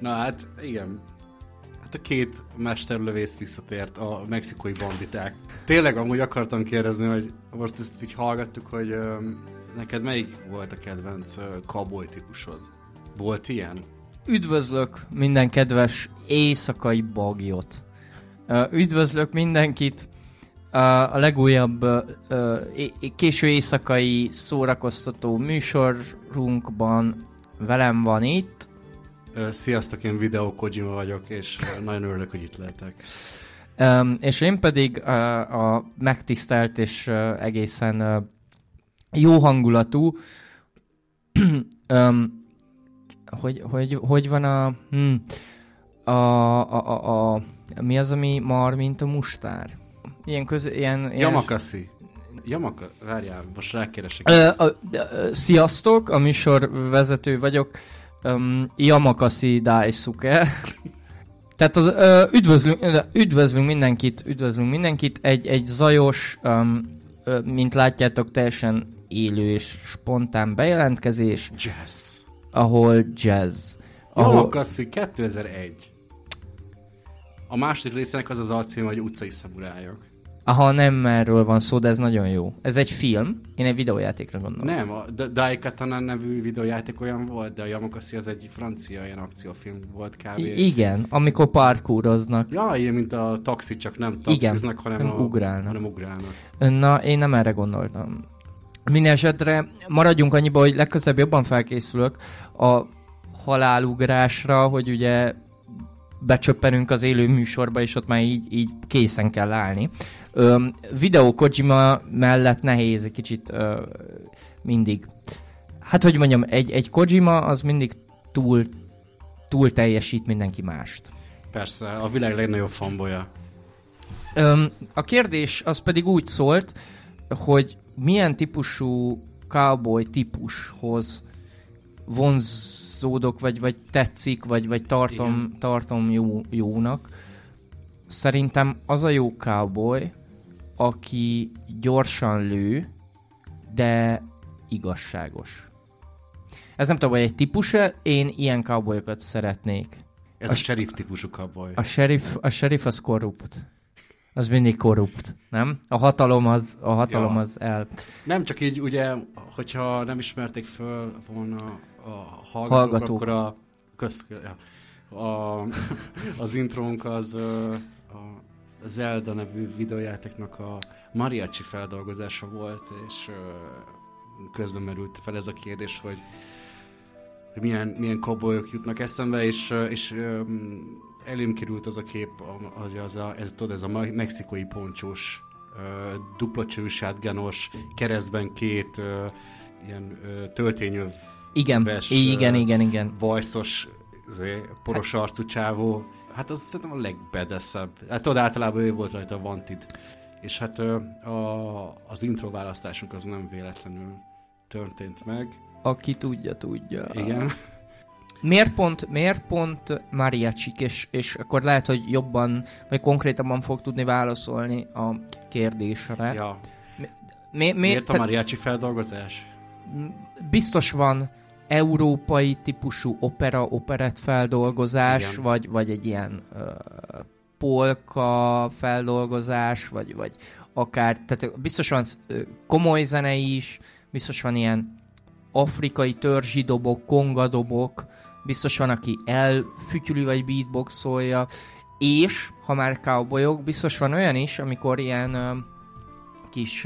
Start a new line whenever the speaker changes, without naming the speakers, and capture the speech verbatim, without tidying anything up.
Na hát, igen. Hát a két mesterlövész visszatért, a mexikói banditák. Tényleg amúgy akartam kérdezni, hogy most ezt így hallgattuk, hogy ö, neked melyik volt a kedvenc ö, cowboy típusod? Volt ilyen?
Üdvözlök minden kedves éjszakai bagyot. Üdvözlök mindenkit a legújabb késő éjszakai szórakoztató műsorunkban. Velem van itt.
Sziasztok, én Videó Kojima vagyok, és nagyon örülök, hogy itt lehetek.
Um, és én pedig a, a megtisztelt és uh, egészen uh, jó hangulatú um, hogy, hogy, hogy van a, hm, a, a, a, a mi az, ami mar, mint a mustár? Ilyen köz... Ilyen, ilyen...
Yamakasi. Yamaka... Várjál, most rákeresek.
Ö, a, a, sziasztok, a műsorvezető vagyok. Um, Yamakasi Daisuke. Tehát az, ö, üdvözlünk, üdvözlünk mindenkit, üdvözlünk mindenkit. Egy, egy zajos, um, ö, mint látjátok, teljesen élő és spontán bejelentkezés.
Jazz.
Ahol jazz. Ahol...
Yamakasi kétezer-egy. A második részének az az alcím, hogy utcai szamurájok.
Aha, nem erről van szó, de ez nagyon jó. Ez egy film, én egy videójátékra gondolom.
Nem, a Daikatana nevű videójáték olyan volt, de a Yamakasi az egy francia ilyen akciófilm volt kb.
I- igen, amikor parkouroznak.
Ja, ilyen, mint a taxi, csak nem taxiznak, hanem,
hanem,
a,
ugrálnak.
hanem ugrálnak.
Na, én nem erre gondoltam. Minden esetre maradjunk annyiba, hogy legközelebb jobban felkészülök a halálugrásra, hogy ugye becsöppenünk az élő műsorba, és ott már így, így készen kell állni. Ö, Videó Kojima mellett nehéz egy kicsit ö, mindig. Hát, hogy mondjam, egy, egy Kojima az mindig túl, túl teljesít mindenki mást.
Persze, a világ legnagyobb fanboya.
Ö, a kérdés az pedig úgy szólt, hogy milyen típusú cowboy típushoz vonzódok, vagy, vagy tetszik, vagy, vagy tartom, tartom jó, jónak. Szerintem az a jó cowboy, aki gyorsan lő, de igazságos. Ez nem tudom, hogy egy típus-e, én ilyen cowboyokat szeretnék.
Ez a, a sheriff típusú cowboy.
A sheriff, a sheriff az korrupt. Az mindig korrupt, nem? A hatalom az, a hatalom ja. az el...
Nem csak így, ugye, hogyha nem ismerték föl volna a hallgatók,
Hallgatók.
akkor a, köz, ja, a az intrónk az a Zelda nevű videójátéknak a mariachi feldolgozása volt, és közben merült fel ez a kérdés, hogy hogy milyen, milyen cowboyok jutnak eszembe, és, és elém került az a kép, hogy az a, ez, tudod, ez a mexikói poncsós, dupla cső shotgunos, keresztben két uh, ilyen uh, töltényöv
igen,
ves,
igen, igen, igen.
bajszos, poros hát, arcú csávó. Hát az szerintem a legbedeszebb. Hát tudod, általában ő volt rajta a Wanted. És hát uh, a, az intro választásunk az nem véletlenül történt meg.
Aki tudja, tudja.
Igen.
Miért pont, miért pont mariachik, és, és akkor lehet, hogy jobban, vagy konkrétabban fog tudni válaszolni a kérdésre.
Ja.
Mi, mi,
miért a mariachi feldolgozás?
Biztos van európai típusú opera, operett feldolgozás, vagy, vagy egy ilyen uh, polka feldolgozás, vagy, vagy akár, tehát biztos van uh, komoly zene is, biztos van ilyen afrikai törzsidobok, kongadobok, biztos van, aki elfütyüli vagy beatboxolja, és ha már cowboyok, biztos van olyan is, amikor ilyen uh, kis